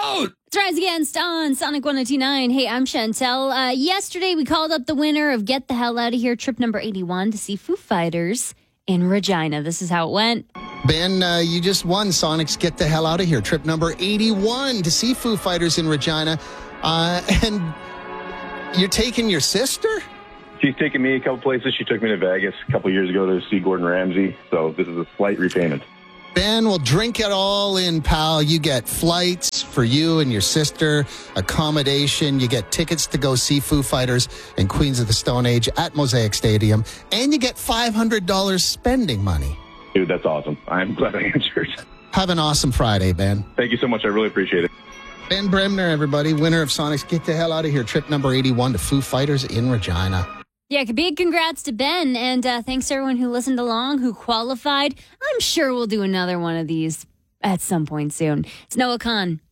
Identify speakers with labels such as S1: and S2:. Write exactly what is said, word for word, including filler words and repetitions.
S1: out!
S2: It's Rise Against on Sonic one oh two point nine. Hey, I'm Chantel. Uh, yesterday, we called up the winner of Get the Hell Out of Here, trip number eighty-one, to see Foo Fighters in Regina. This is how it went.
S3: Ben, uh, you just won Sonic's Get the Hell Out of Here, trip number eighty-one, to see Foo Fighters in Regina. Uh, and you're taking your sister?
S4: She's taken me a couple places. She took me to Vegas a couple years ago to see Gordon Ramsay. So this is a slight repayment.
S3: Ben, we'll drink it all in, pal. You get flights for you and your sister, accommodation. You get tickets to go see Foo Fighters and Queens of the Stone Age at Mosaic Stadium. And you get five hundred dollars spending money.
S4: Dude, that's awesome. I'm glad I answered.
S3: Have an awesome Friday, Ben.
S4: Thank you so much. I really appreciate it.
S3: Ben Bremner, everybody, winner of Sonic's Get the Hell Out of Here, trip number eighty-one to Foo Fighters in Regina.
S2: Yeah, big congrats to Ben, and uh, thanks to everyone who listened along, who qualified. I'm sure we'll do another one of these at some point soon. It's Noah Khan.